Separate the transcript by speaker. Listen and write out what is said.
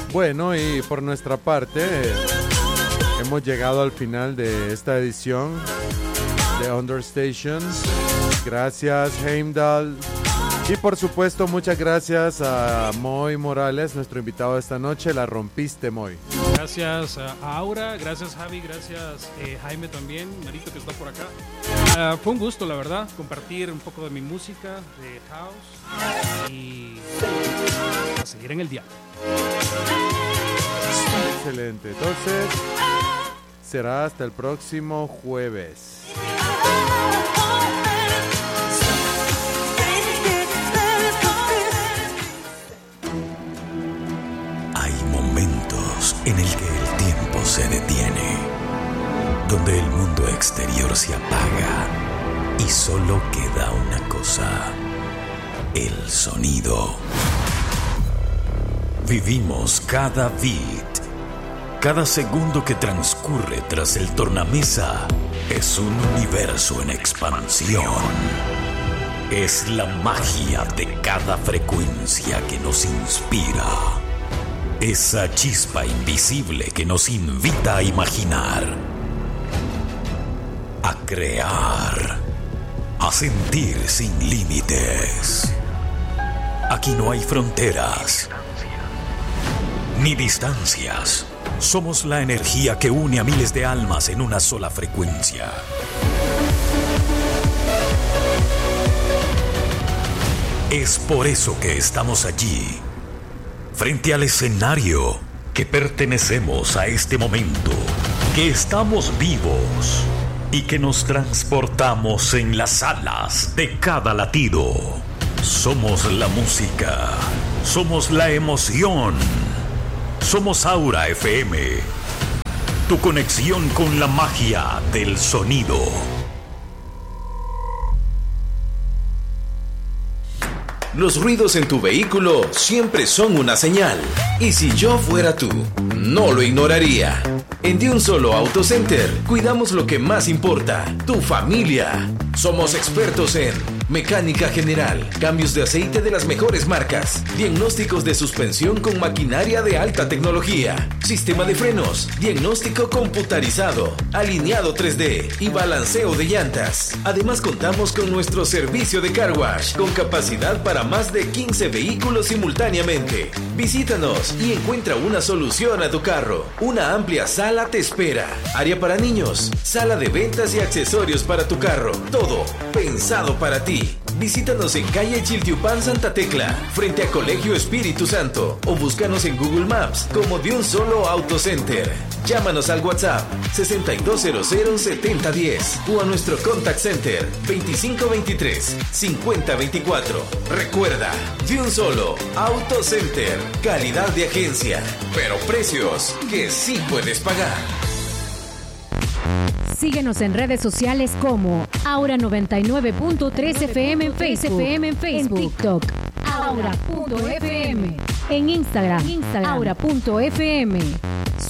Speaker 1: Bueno, y por nuestra parte hemos llegado al final de esta edición de Understation. Gracias, Heimdall. Y por supuesto, muchas gracias a Moy Morales, nuestro invitado de esta noche. La rompiste, Moy.
Speaker 2: Gracias a Aura, gracias Javi, gracias Jaime también, Marito que está por acá. Fue un gusto, la verdad, compartir un poco de mi música, de house, y a seguir en el diálogo.
Speaker 1: Excelente. Entonces, será hasta el próximo jueves.
Speaker 3: En el que el tiempo se detiene, donde el mundo exterior se apaga y solo queda una cosa: el sonido. Vivimos cada beat, cada segundo que transcurre tras el tornamesa es un universo en expansión. Es la magia de cada frecuencia que nos inspira. Esa chispa invisible que nos invita a imaginar, a crear, a sentir sin límites. Aquí no hay fronteras ni distancias. Somos la energía que une a miles de almas en una sola frecuencia. Es por eso que estamos allí, frente al escenario, que pertenecemos a este momento, que estamos vivos y que nos transportamos en las alas de cada latido. Somos la música, somos la emoción, somos Aura FM, tu conexión con la magia del sonido.
Speaker 4: Los ruidos en tu vehículo siempre son una señal. Y si yo fuera tú, no lo ignoraría. En De Un Solo Auto Center cuidamos lo que más importa, tu familia. Somos expertos en mecánica general, cambios de aceite de las mejores marcas, diagnósticos de suspensión con maquinaria de alta tecnología, sistema de frenos, diagnóstico computarizado, alineado 3D y balanceo de llantas. Además contamos con nuestro servicio de car wash con capacidad para más de 15 vehículos simultáneamente. Visítanos y encuentra una solución a tu carro. Una amplia sala te espera. Área para niños, sala de ventas y accesorios para tu carro. Todo pensado para ti. Visítanos en calle Chiltiupán Santa Tecla, frente a Colegio Espíritu Santo, o búscanos en Google Maps como De Un Solo Auto Center. Llámanos al WhatsApp 6200-7010 o a nuestro Contact Center 2523-5024. Recuerda, De Un Solo Auto Center, calidad de agencia, pero precios que sí puedes pagar.
Speaker 5: Síguenos en redes sociales como Aura 99.3 FM en Facebook, en TikTok, Aura.fm, en Instagram, Aura.fm.